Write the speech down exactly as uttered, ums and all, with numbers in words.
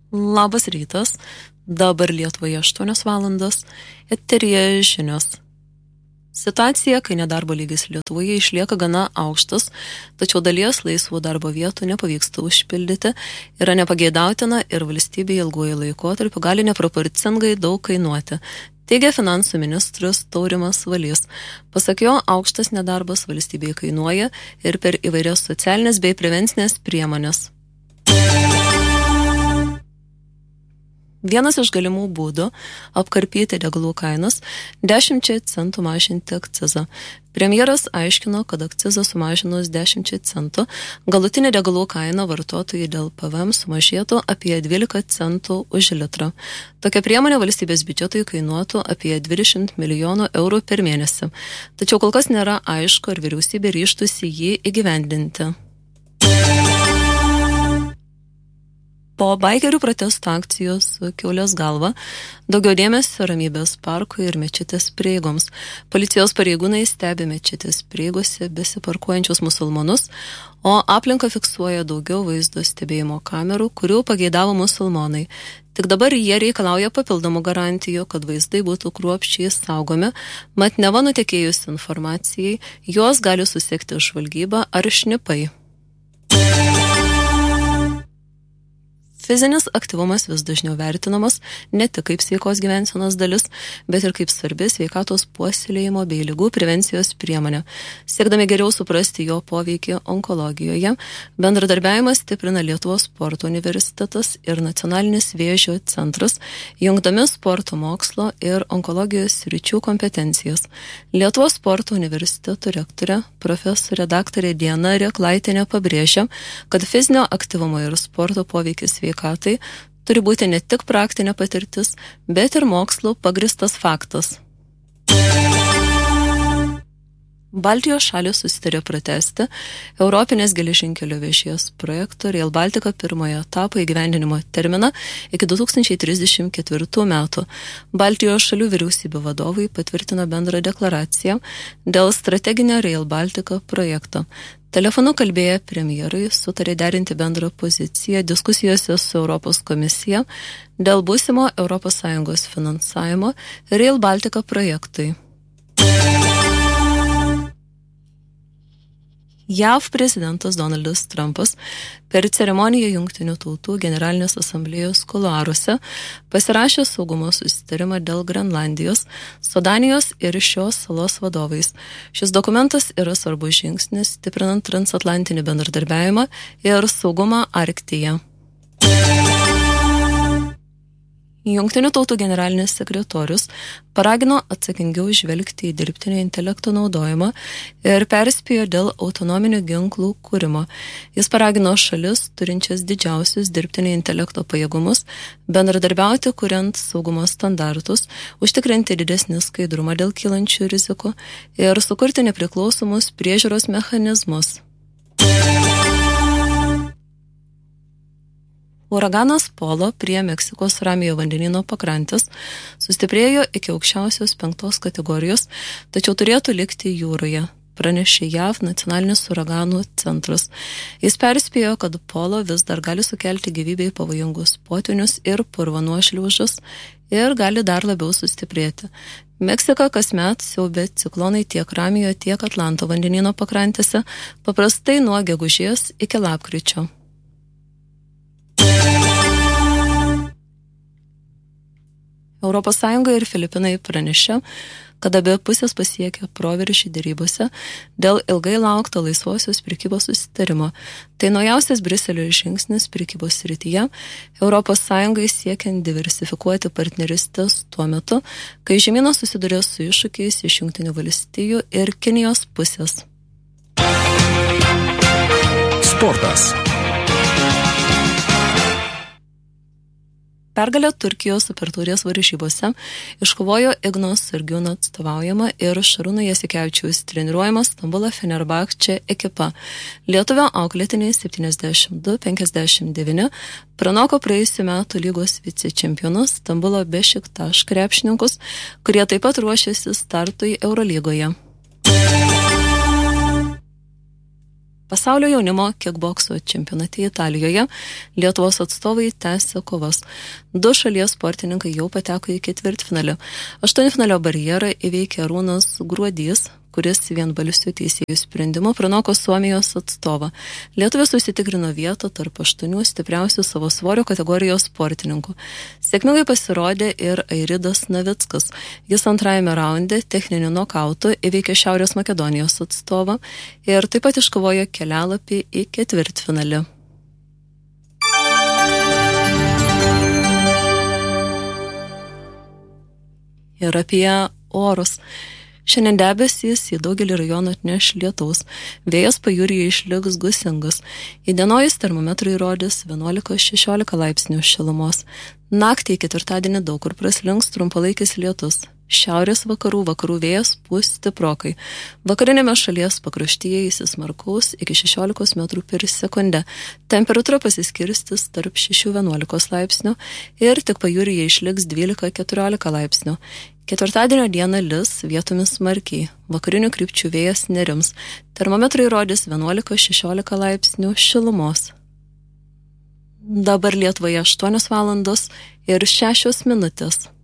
Labas rytas, dabar Lietuvoje aštuonios valandos, eteryje žinios. Situacija, kai nedarbo lygis Lietuvoje išlieka gana aukštas, tačiau dalies laisvų darbo vietų nepavyksta užpildyti, yra nepageidautina ir valstybė ilguoju laikotarpiu gali neproporcingai daug kainuoti, teigia finansų ministras Taurimas Valys. Pasak jo, aukštas nedarbas valstybėje kainuoja ir per įvairias socialinės bei prevencinės priemonės. Vienas iš galimų būdų apkarpyti degalų kainas dešimčia centų mažinti akcizą. Premjeras aiškino, kad akcizą sumažinus dešimčia centų, galutinė degalų kaina vartotojai dėl P V M sumažėtų apie dvylika centų už litrą. Tokia priemonė valstybės biudžetui kainuotų apie dvidešimt milijonų eurų per mėnesį. Tačiau kol kas nėra aišku, ar vyriausybė ryžtųsi jį įgyvendinti. Po baikerių protesto akcijos su Kiaulės galva daugiau dėmesio Ramybės parkui ir mečetės prieigoms. Policijos pareigūnai stebi mečetės prieigose besiparkuojančius musulmonus, o aplinką fiksuoja daugiau vaizdo stebėjimo kamerų, kurių pageidavo musulmonai. Tik dabar jie reikalauja papildomų garantijų, kad vaizdai būtų kruopščiai saugomi, mat neva nutekėjus informacijai, juos gali susekti žvalgyba ar šnipai. Fizinis aktyvumas vis dažniau vertinamas ne tik kaip sveikos gyvensenos dalis, bet ir kaip svarbi sveikatos puoselėjimo bei ligų prevencijos priemonė. Siekdami geriau suprasti jo poveikį onkologijoje, bendradarbiavimas stiprina Lietuvos sporto universitetas ir Nacionalinis vėžio centras, jungdami sporto mokslo ir onkologijos sričių kompetencijas. Lietuvos sporto universiteto rektorė, profesorė daktarė Diana Reklaitienė pabrėžia, kad fizinio aktyvumo ir sporto poveikis sveikatos tai turi būti ne tik praktinė patirtis, bet ir mokslo pagristas faktas. Baltijos šalys susitarė pratęsti Europinės geležinkelio vėžės projekto Rail Baltica pirmojo etapo įgyvendinimo terminą iki du tūkstančiai trisdešimt ketvirtų metų. Baltijos šalių vyriausybių vadovai patvirtino bendrą deklaraciją dėl strateginio Rail Baltica projekto. Telefonu kalbėję premjerai sutarė derinti bendrą poziciją diskusijose su Europos komisija dėl būsimo Europos Sąjungos finansavimo Rail Baltica projektui. J A V prezidentas Donaldas Trumpas per ceremoniją Jungtinių tautų generalinės asamblėjos kuluaruose pasirašė saugumo susitarimą dėl Grenlandijos su Danijos ir šios salos vadovais. Šis dokumentas yra svarbus žingsnis, stiprinant transatlantinį bendradarbiavimą ir saugumą Arktyje. Jungtinių tautų generalinis sekretorius paragino atsakingiau žvelgti į dirbtinio intelekto naudojimą ir perspėjo dėl autonominių ginklų kūrimo. Jis paragino šalis, turinčias didžiausius dirbtinio intelekto pajėgumus, bendradarbiauti kuriant saugumo standartus, užtikrinti didesnį skaidrumą dėl kylančių rizikų ir sukurti nepriklausomus priežiūros mechanizmus. Uraganas Polo prie Meksikos Ramiojo vandenyno pakrantės sustiprėjo iki aukščiausios penktos kategorijos, tačiau turėtų likti jūroje, pranešė J A V nacionalinis uraganų centras. Jis perspėjo, kad Polo vis dar gali sukelti gyvybei pavojingus potvynius ir purvanuošliaužas ir gali dar labiau sustiprėti. Meksika kasmet siaubia ciklonai tiek Ramiojo, tiek Atlanto vandenyno pakrantėse, paprastai nuo gegužės iki lapkričio. Europos Sąjunga ir Filipinai pranešė, kad abi pusės pasiekė proveržį derybose dėl ilgai laukto laisvosios prekybos susitarimo. Tai naujausias Briuselio žingsnis prekybos srityje, Europos Sąjungai siekiant diversifikuoti partnerystes tuo metu, kai žemynas susiduria su iššūkiais iš Jungtinių valstijų ir Kinijos pusės. Sportas. Pergalę Turkijos supertaurės varžybose iškovojo Ignos Sargiūno atstovaujama ir Šarūno Jasikevičiaus treniruojama Stambulo Fenerbahče ekipa. Lietuvio auklėtiniai septyniasdešimt du penkiasdešimt devyni pranoko praėjusių metų lygos vicečempionus Stambulo Bešiktaš krepšininkus, kurie taip pat ruošiasi startui Eurolygoje. Pasaulio jaunimo kickbokso čempionate Italijoje Lietuvos atstovai tęsia kovas. Du šalies sportininkai jau pateko į ketvirtfinalį. Aštuonfinalio barjerą įveikė Arūnas Gruodys, kuris vienbalsių teisėjų sprendimu pranoko Suomijos atstovą. Lietuvis susitikrino vietą tarp aštuonių stipriausių savo svorio kategorijos sportininkų. Sėkmingai pasirodė ir Airidas Navickas. Jis antrajame raunde techniniu nokautu įveikė Šiaurės Makedonijos atstovą ir taip pat iškovojo kelialapį į ketvirtfinalį. Ir apie orus. Šiandien debesys į daugelį rajonų atneš lietaus. Vėjas pajūryje išliks gūsingas. Įdienojus termometrai rodys vienuolika šešiolika laipsnių šilumos. Naktį į ketvirtadienį daug kur praslinks trumpalaikis lietus. Šiaurės vakarų vakarų vėjas pūs stiprokai. Vakarinėme šalies pakraštyje įsismarkaus iki šešiolikos metrų per sekundę. Temperatūra pasiskirstis tarp šešių vienuolikos laipsnių ir tik pajūryje išliks dvylika keturiolika laipsnių. Ketvirtadienio dieną lis vietomis smarkiai. Vakarinių krypčių vėjas nerims. Termometrai rodys vienuolika šešiolika laipsnių šilumos. Dabar Lietuvoje aštuonios valandos ir šešios minutės.